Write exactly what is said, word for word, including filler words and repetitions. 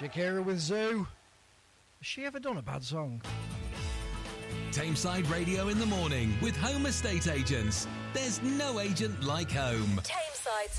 Shakira with Zoo. Has she ever done a bad song? Tameside Radio in the morning with Home Estate Agents. There's no agent like home. Tameside's